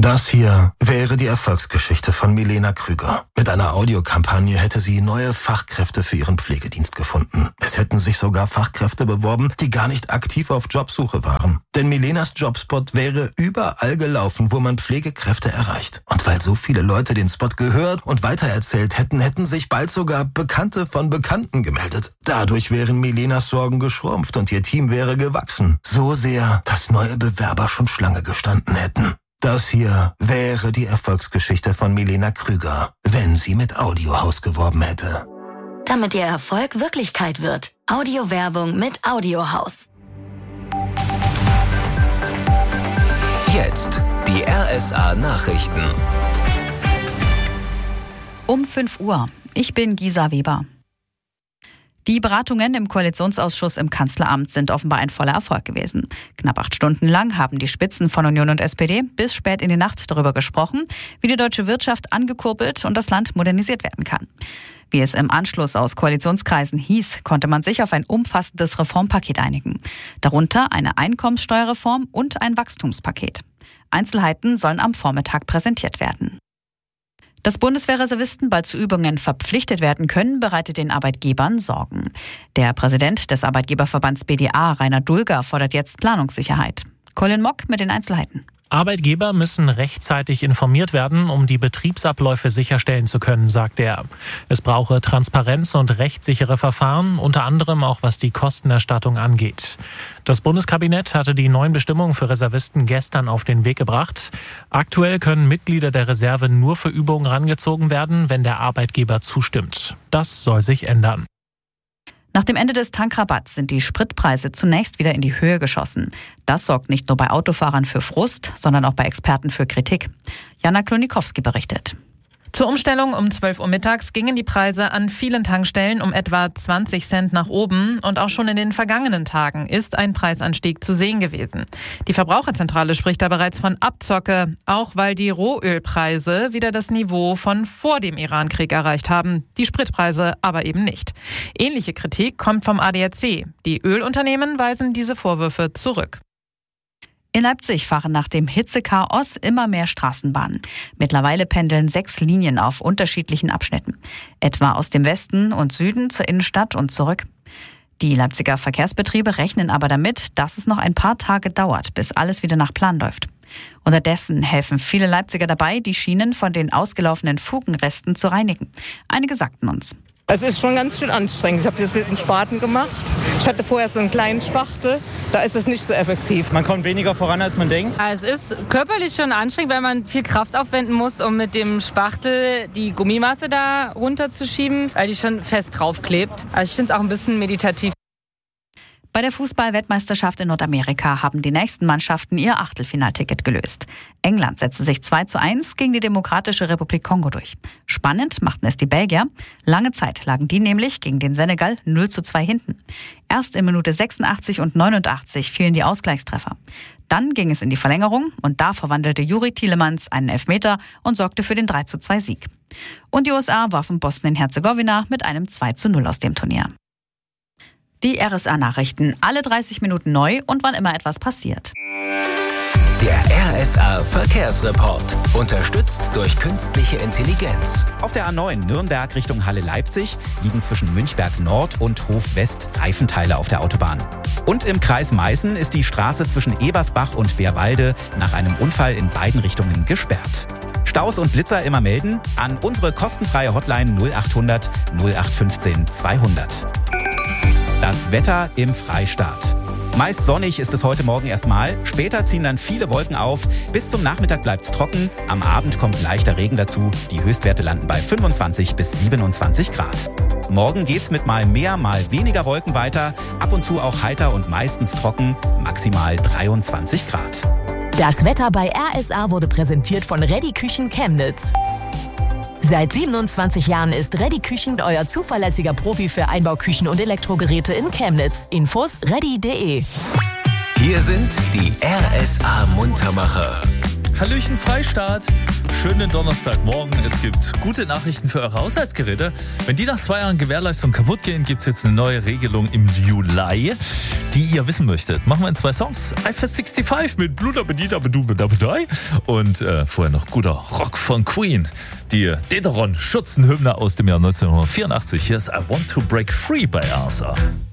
Das hier wäre die Erfolgsgeschichte von Milena Krüger. Mit einer Audiokampagne hätte sie neue Fachkräfte für ihren Pflegedienst gefunden. Es hätten sich sogar Fachkräfte beworben, die gar nicht aktiv auf Jobsuche waren. Denn Milenas Jobspot wäre überall gelaufen, wo man Pflegekräfte erreicht. Und weil so viele Leute den Spot gehört und weitererzählt hätten, hätten sich bald sogar Bekannte von Bekannten gemeldet. Dadurch wären Milenas Sorgen geschrumpft und ihr Team wäre gewachsen. So sehr, dass neue Bewerber schon Schlange gestanden hätten. Das hier wäre die Erfolgsgeschichte von Milena Krüger, wenn sie mit Audiohaus geworben hätte. Damit ihr Erfolg Wirklichkeit wird. Audiowerbung mit Audiohaus. Jetzt die RSA-Nachrichten. Um 5 Uhr. Ich bin Gisa Weber. Die Beratungen im Koalitionsausschuss im Kanzleramt sind offenbar ein voller Erfolg gewesen. Knapp 8 Stunden lang haben die Spitzen von Union und SPD bis spät in die Nacht darüber gesprochen, wie die deutsche Wirtschaft angekurbelt und das Land modernisiert werden kann. Wie es im Anschluss aus Koalitionskreisen hieß, konnte man sich auf ein umfassendes Reformpaket einigen. Darunter eine Einkommenssteuerreform und ein Wachstumspaket. Einzelheiten sollen am Vormittag präsentiert werden. Dass Bundeswehrreservisten bald zu Übungen verpflichtet werden können, bereitet den Arbeitgebern Sorgen. Der Präsident des Arbeitgeberverbands BDA, Rainer Dulger, fordert jetzt Planungssicherheit. Colin Mock mit den Einzelheiten. Arbeitgeber müssen rechtzeitig informiert werden, um die Betriebsabläufe sicherstellen zu können, sagt er. Es brauche Transparenz und rechtssichere Verfahren, unter anderem auch was die Kostenerstattung angeht. Das Bundeskabinett hatte die neuen Bestimmungen für Reservisten gestern auf den Weg gebracht. Aktuell können Mitglieder der Reserve nur für Übungen rangezogen werden, wenn der Arbeitgeber zustimmt. Das soll sich ändern. Nach dem Ende des Tankrabatts sind die Spritpreise zunächst wieder in die Höhe geschossen. Das sorgt nicht nur bei Autofahrern für Frust, sondern auch bei Experten für Kritik. Jana Klonikowski berichtet. Zur Umstellung um 12 Uhr mittags gingen die Preise an vielen Tankstellen um etwa 20 Cent nach oben. Und auch schon in den vergangenen Tagen ist ein Preisanstieg zu sehen gewesen. Die Verbraucherzentrale spricht da bereits von Abzocke, auch weil die Rohölpreise wieder das Niveau von vor dem Irankrieg erreicht haben. Die Spritpreise aber eben nicht. Ähnliche Kritik kommt vom ADAC. Die Ölunternehmen weisen diese Vorwürfe zurück. In Leipzig fahren nach dem Hitzechaos immer mehr Straßenbahnen. Mittlerweile pendeln 6 Linien auf unterschiedlichen Abschnitten. Etwa aus dem Westen und Süden zur Innenstadt und zurück. Die Leipziger Verkehrsbetriebe rechnen aber damit, dass es noch ein paar Tage dauert, bis alles wieder nach Plan läuft. Unterdessen helfen viele Leipziger dabei, die Schienen von den ausgelaufenen Fugenresten zu reinigen. Einige sagten uns: Es ist schon ganz schön anstrengend. Ich habe das mit dem Spaten gemacht. Ich hatte vorher so einen kleinen Spachtel. Da ist es nicht so effektiv. Man kommt weniger voran, als man denkt. Es ist körperlich schon anstrengend, weil man viel Kraft aufwenden muss, um mit dem Spachtel die Gummimasse da runterzuschieben, weil die schon fest draufklebt. Also ich finde es auch ein bisschen meditativ. Bei der Fußball-Weltmeisterschaft in Nordamerika haben die nächsten Mannschaften ihr Achtelfinalticket gelöst. England setzte sich 2:1 gegen die Demokratische Republik Kongo durch. Spannend machten es die Belgier. Lange Zeit lagen die nämlich gegen den Senegal 0:2 hinten. Erst in Minute 86 und 89 fielen die Ausgleichstreffer. Dann ging es in die Verlängerung und da verwandelte Juri Tielemans einen Elfmeter und sorgte für den 3:2 Sieg. Und die USA warfen Bosnien-Herzegowina mit einem 2:0 aus dem Turnier. Die RSA-Nachrichten, alle 30 Minuten neu und wann immer etwas passiert. Der RSA-Verkehrsreport, unterstützt durch künstliche Intelligenz. Auf der A9 Nürnberg Richtung Halle-Leipzig liegen zwischen Münchberg Nord und Hof West Reifenteile auf der Autobahn. Und im Kreis Meißen ist die Straße zwischen Ebersbach und Bärwalde nach einem Unfall in beiden Richtungen gesperrt. Staus und Blitzer immer melden an unsere kostenfreie Hotline 0800 0815 200. Das Wetter im Freistaat. Meist sonnig ist es heute Morgen erstmal. Später ziehen dann viele Wolken auf. Bis zum Nachmittag bleibt's trocken. Am Abend kommt leichter Regen dazu. Die Höchstwerte landen bei 25 bis 27 Grad. Morgen geht's mit mal mehr, mal weniger Wolken weiter. Ab und zu auch heiter und meistens trocken. Maximal 23 Grad. Das Wetter bei RSA wurde präsentiert von Ready Küchen Chemnitz. Seit 27 Jahren ist Ready Küchen euer zuverlässiger Profi für Einbauküchen und Elektrogeräte in Chemnitz. Infos ready.de. Hier sind die RSA Muntermacher. Hallöchen Freistaat. Schönen Donnerstagmorgen. Es gibt gute Nachrichten für eure Haushaltsgeräte. Wenn die nach 2 Jahren Gewährleistung kaputt gehen, gibt es jetzt eine neue Regelung im Juli, die ihr wissen möchtet. Machen wir in 2 Songs. Eiffel 65 mit Bluda Bedida Bedubedabedai und vorher noch guter Rock von Queen. Die Dederon Schützenhymne aus dem Jahr 1984. Hier ist I Want to Break Free bei Arthur.